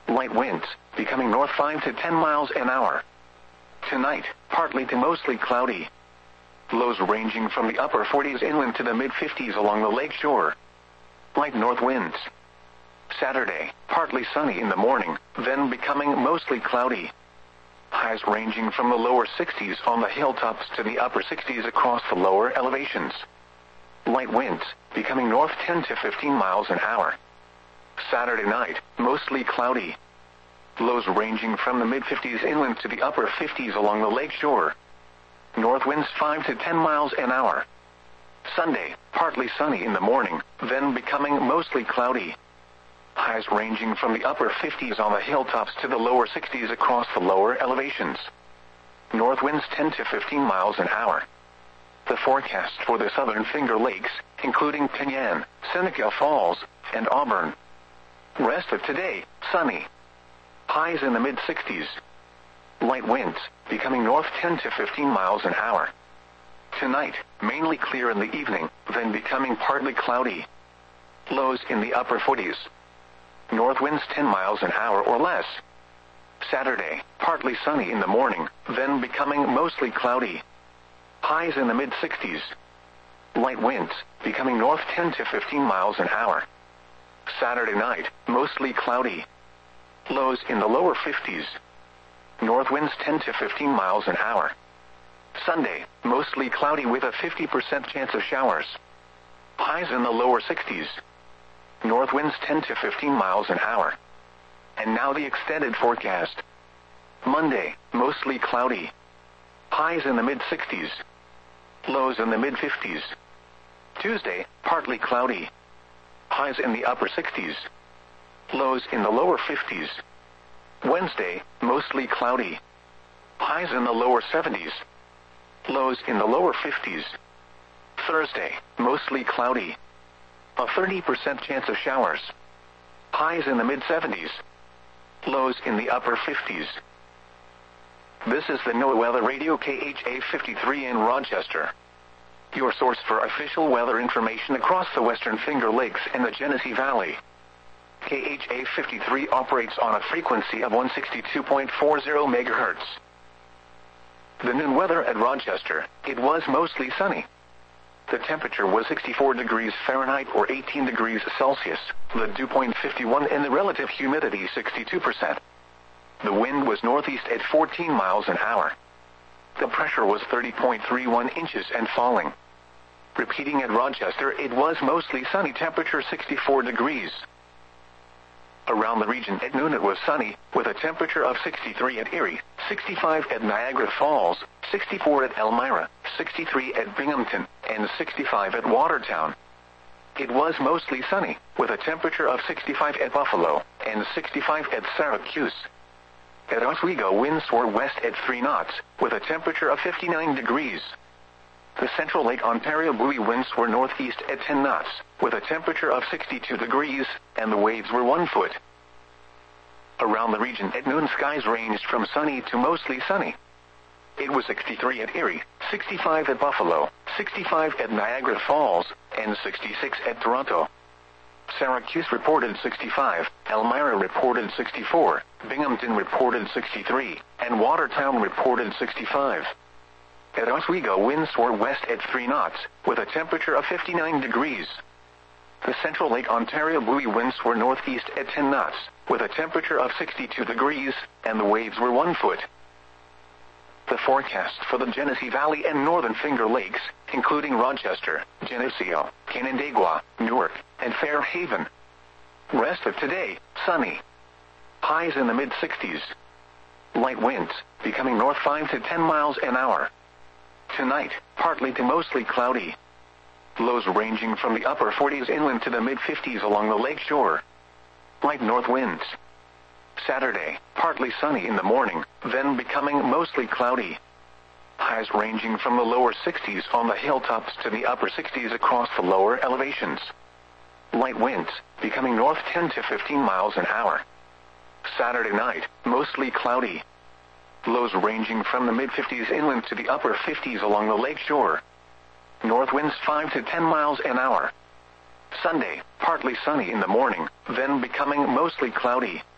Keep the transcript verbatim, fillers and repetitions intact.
Light winds, becoming north five to ten miles an hour. Tonight, partly to mostly cloudy. Lows ranging from the upper forties inland to the mid fifties along the lake shore. Light north winds. Saturday, partly sunny in the morning, then becoming mostly cloudy. Highs ranging from the lower sixties on the hilltops to the upper sixties across the lower elevations. Light winds, becoming north ten to fifteen miles an hour. Saturday night, mostly cloudy. Lows ranging from the mid fifties inland to the upper fifties along the lake shore. North winds five to ten miles an hour. Sunday, partly sunny in the morning, then becoming mostly cloudy. Highs ranging from the upper fifties on the hilltops to the lower sixties across the lower elevations. North winds ten to fifteen miles an hour. The forecast for the southern Finger Lakes, including Pinyan, Seneca Falls, and Auburn. Rest of today, sunny. Highs in the mid sixties. Light winds, becoming north ten to fifteen miles an hour. Tonight, mainly clear in the evening, then becoming partly cloudy. Lows in the upper forties. North winds ten miles an hour or less. Saturday, partly sunny in the morning, then becoming mostly cloudy. Highs in the mid sixties. Light winds, becoming north ten to fifteen miles an hour. Saturday night, mostly cloudy. Lows in the lower fifties. North winds ten to fifteen miles an hour. Sunday, mostly cloudy with a fifty percent chance of showers. Highs in the lower sixties. North winds ten to fifteen miles an hour. And now the extended forecast. Monday, mostly cloudy. Highs in the mid sixties. Lows in the mid fifties. Tuesday, partly cloudy. Highs in the upper sixties. Lows in the lower fifties. Wednesday, mostly cloudy. Highs in the lower seventies. Lows in the lower fifties. Thursday, mostly cloudy. A thirty percent chance of showers. Highs in the mid seventies. Lows in the upper fifties. This is the NOAA Weather Radio K H A fifty-three in Rochester. Your source for official weather information across the western Finger Lakes and the Genesee Valley. K H A fifty-three operates on a frequency of one sixty-two point four zero megahertz. The noon weather at Rochester, it was mostly sunny. The temperature was sixty-four degrees Fahrenheit or eighteen degrees Celsius, the dew point fifty-one and the relative humidity sixty-two percent. The wind was northeast at fourteen miles an hour. The pressure was thirty point three one inches and falling. Repeating at Rochester, it was mostly sunny, temperature sixty-four degrees. Around the region at noon it was sunny, with a temperature of sixty-three at Erie, sixty-five at Niagara Falls, sixty-four at Elmira, sixty-three at Binghamton, and sixty-five at Watertown. It was mostly sunny, with a temperature of sixty-five at Buffalo, and sixty-five at Syracuse. At Oswego, winds were west at three knots, with a temperature of fifty-nine degrees. The Central Lake Ontario buoy winds were northeast at ten knots, with a temperature of sixty-two degrees, and the waves were one foot. Around the region at noon, skies ranged from sunny to mostly sunny. It was sixty-three at Erie, sixty-five at Buffalo, sixty-five at Niagara Falls, and sixty-six at Toronto. Syracuse reported sixty-five, Elmira reported sixty-four, Binghamton reported sixty-three, and Watertown reported sixty-five. At Oswego, winds were west at three knots, with a temperature of fifty-nine degrees. The Central Lake Ontario buoy winds were northeast at ten knots, with a temperature of sixty-two degrees, and the waves were one foot. The forecast for the Genesee Valley and northern Finger Lakes, including Rochester, Geneseo, Canandaigua, Newark, and Fairhaven. Rest of today, sunny. Highs in the mid sixties. Light winds, becoming north five to ten miles an hour. Tonight, partly to mostly cloudy. Lows ranging from the upper forties inland to the mid fifties along the lake shore. Light north winds. Saturday, partly sunny in the morning, then becoming mostly cloudy. Highs ranging from the lower sixties on the hilltops to the upper sixties across the lower elevations. Light winds, becoming north ten to fifteen miles an hour. Saturday night, mostly cloudy. Lows ranging from the mid fifties inland to the upper fifties along the lake shore. North winds five to ten miles an hour. Sunday, partly sunny in the morning, then becoming mostly cloudy.